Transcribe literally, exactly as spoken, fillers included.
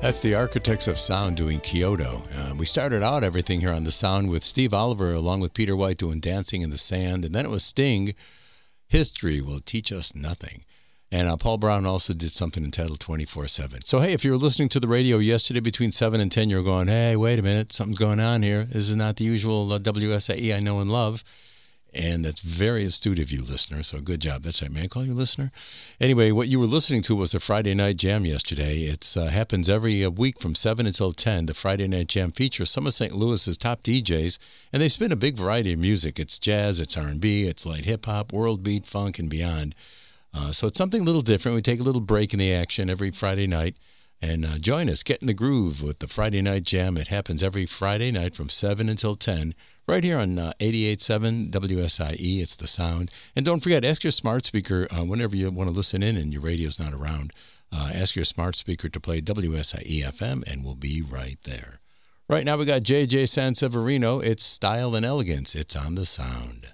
That's the Architects of Sound doing Kyoto. Uh, we started out everything here on The Sound with Steve Oliver along with Peter White doing Dancing in the Sand, and then it was Sting, History Will Teach Us Nothing. And uh, Paul Brown also did something entitled twenty-four seven. So, hey, if you were listening to the radio yesterday between seven and ten, you were going, hey, wait a minute, something's going on here. This is not the usual uh, W S I E I know and love. And that's very astute of you, listener. So good job. That's right. May I call you listener? Anyway, what you were listening to was the Friday Night Jam yesterday. It uh, happens every uh, week from seven until ten. The Friday Night Jam features some of Saint Louis's top D Js, and they spin a big variety of music. It's jazz, it's R and B, it's light hip-hop, world beat, funk, and beyond. Uh, so it's something a little different. We take a little break in the action every Friday night. And uh, join us, get in the groove with the Friday Night Jam. It happens every Friday night from seven until ten, right here on uh, eighty-eight point seven W S I E. It's The Sound. And don't forget, ask your smart speaker uh, whenever you want to listen in and your radio's not around. Uh, ask your smart speaker to play W S I E F M, and we'll be right there. Right now we got J J Sanseverino. It's Style and Elegance. It's on The Sound.